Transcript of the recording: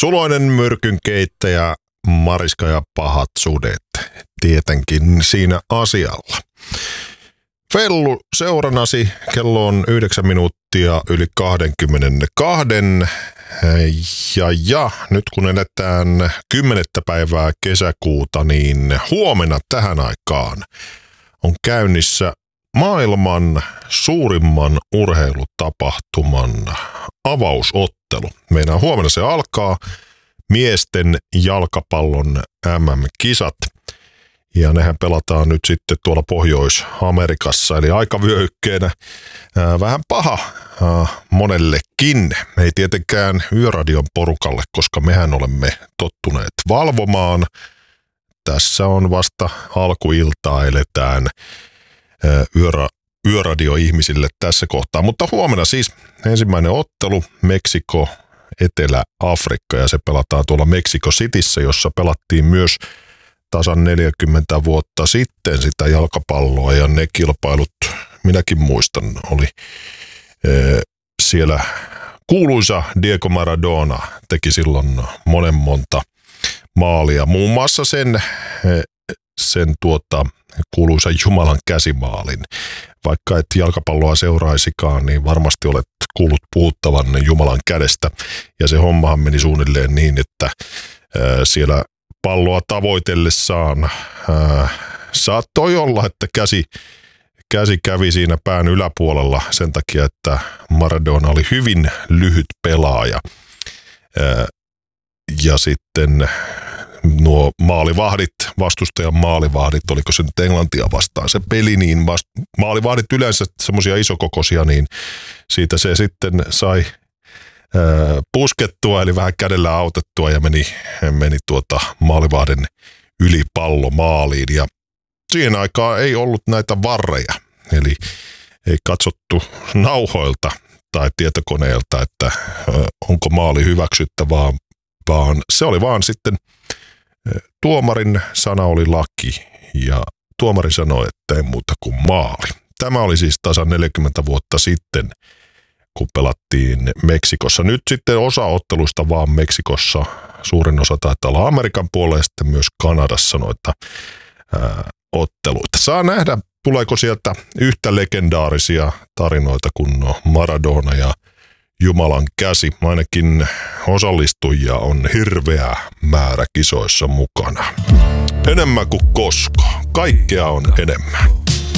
Suloinen myrkynkeittäjä, Mariska ja pahat sudet, tietenkin siinä asialla. Fellu seuranasi, kello on 9 minuuttia yli 22. Ja nyt kun eletään 10. päivää kesäkuuta, niin huomenna tähän aikaan on käynnissä maailman suurimman urheilutapahtuman avausottelu. Meidän huomenna se alkaa, miesten jalkapallon MM-kisat. Ja nehän pelataan nyt sitten tuolla Pohjois-Amerikassa, eli aikavyöhykkeenä vähän paha monellekin. Ei tietenkään Yöradion porukalle, koska mehän olemme tottuneet valvomaan. Tässä on vasta alkuiltaa, eletään Yöradio-ihmisille tässä kohtaa. Mutta huomenna siis ensimmäinen ottelu, Meksiko, Etelä-Afrikka, ja se pelataan tuolla Mexico Cityssä, jossa pelattiin myös tasan 40 vuotta sitten sitä jalkapalloa, ja ne kilpailut, minäkin muistan, oli siellä kuuluisa Diego Maradona teki silloin monta maalia, muun muassa sen kuuluisa Jumalan käsimaalin. Vaikka et jalkapalloa seuraisikaan, niin varmasti olet kuullut puhuttavan Jumalan kädestä, ja se hommahan meni suunnilleen niin, että siellä palloa tavoitellessaan saattoi olla, että käsi kävi siinä pään yläpuolella sen takia, että Maradona oli hyvin lyhyt pelaaja. Ja sitten nuo maalivahdit, vastustajan maalivahdit, oliko se nyt Englantia vastaan se peli, niin maalivahdit yleensä semmoisia isokokoisia, niin siitä se sitten sai puskettua, eli vähän kädellä autettua, ja meni maalivahden yli pallo maaliin. Ja siihen aikaan ei ollut näitä varreja, eli ei katsottu nauhoilta tai tietokoneelta, että onko maali hyväksyttävää, vaan se oli vaan sitten tuomarin sana oli laki, ja tuomari sanoi, että ei muuta kuin maali. Tämä oli siis tasan 40 vuotta sitten, kun pelattiin Meksikossa. Nyt sitten osa otteluista vaan Meksikossa, suurin osa taitaa olla Amerikan puolella, ja sitten myös Kanadassa noita otteluita. Saa nähdä, tuleeko sieltä yhtä legendaarisia tarinoita kuin Maradona ja Jumalan käsi. Ainakin osallistujia on hirveä määrä kisoissa mukana. Enemmän kuin koskaan. Kaikkea on enemmän.